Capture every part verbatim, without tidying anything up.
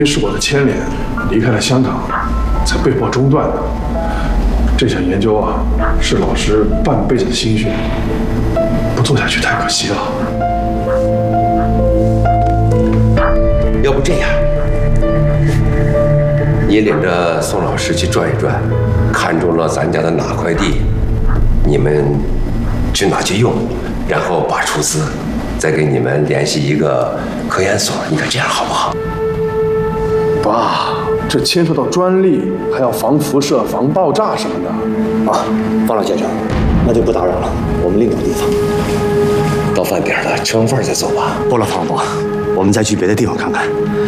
是我的牵连，离开了香港，才被迫中断的。这项研究啊，是老师半辈子的心血，不做下去太可惜了。 要不这样，你领着宋老师去转一转，看中了咱家的哪块地，你们去拿去用，然后把出资再给你们联系一个科研所，你看这样好不好？ 爸，这牵涉到专利，还要防辐射、防爆炸什么的。 啊，方老先生，那就不打扰了，我们另找地方。 到饭点了，吃完饭再走吧。 不了，方伯，我们再去别的地方看看。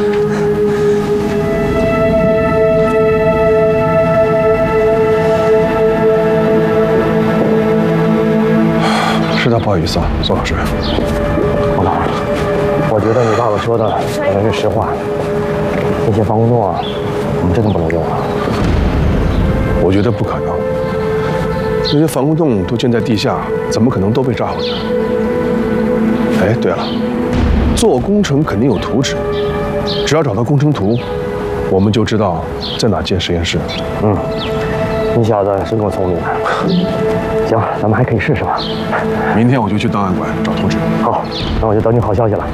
实在不好意思啊，宋老师。 王导，我觉得你爸爸说的可能是实话。那些防空洞啊，我们真的不能用啊。 我觉得不可能，这些防空洞都建在地下，怎么可能都被炸毁呢？哎，对了，做工程肯定有图纸，只要找到工程图，我们就知道在哪建实验室。 嗯，你小子真够聪明的。行，咱们还可以试试吧。 明天我就去档案馆找图纸。 好，那我就等你好消息了。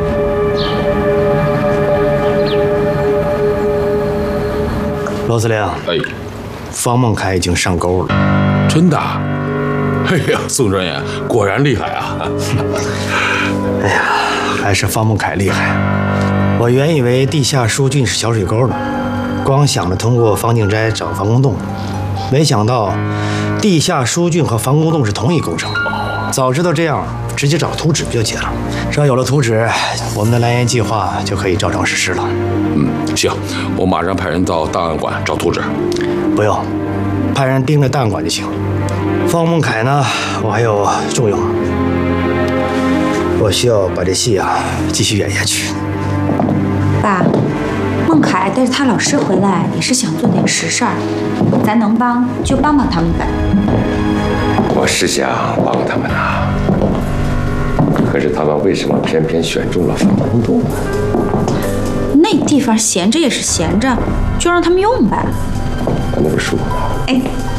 罗司令， 哎， 方孟凯已经上钩了。 真的？哎呀，宋专员果然厉害啊！ 哎呀，还是方孟凯厉害。我原以为地下疏浚是小水沟呢，光想着通过方静斋找防空洞，没想到地下疏浚和防空洞是同一工程。早知道这样，直接找图纸不就结了？只要有了图纸，我们的蓝岩计划就可以照常实施了。 嗯，行，我马上派人到档案馆找图纸。 不用，派人盯着档案馆就行。方孟凯呢，我还有重用。我需要把这戏啊继续演下去。 爸，孟凯带着他老师回来也是想做点实事儿，咱能帮就帮帮他们呗。 我是想帮他们啊，可是他们为什么偏偏选中了防空洞呢？ 那地方闲着也是闲着，就让他们用呗。 那不是说过吗？ 哎。